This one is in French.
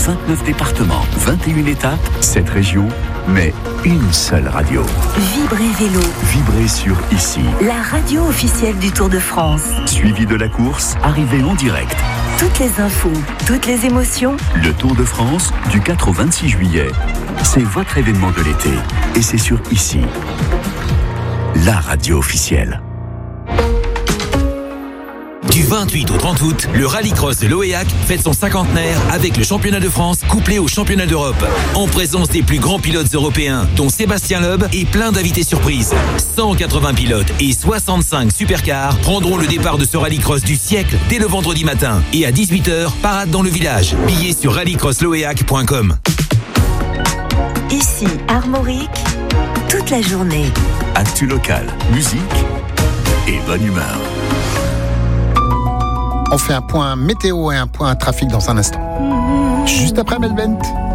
29 départements, 21 étapes, 7 régions, mais une seule radio. Vibrez Vélo. Vibrez sur Ici. La radio officielle du Tour de France. Suivi de la course, arrivée en direct. Toutes les infos, toutes les émotions. Le Tour de France, du 4 au 26 juillet. C'est votre événement de l'été. Et c'est sur Ici. La radio officielle. Du 28 au 30 août, le rallycross de l'Oéac fête son cinquantenaire avec le championnat de France couplé au championnat d'Europe. En présence des plus grands pilotes européens, dont Sébastien Loeb et plein d'invités surprises. 180 pilotes et 65 supercars prendront le départ de ce rallycross du siècle dès le vendredi matin. Et à 18h, parade dans le village. Billets sur rallycrossloéac.com. Ici, Armorique, toute la journée. Actu local, musique et bonne humeur. On fait un point météo et un point trafic dans un instant. Juste après Melvent.